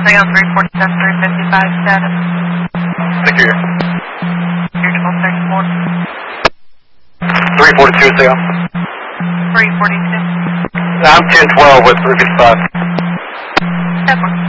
Saigon 347, 355 status. Thank you. Your 342, 1234. Saigon. 342. I'm 1012 with 355. That works.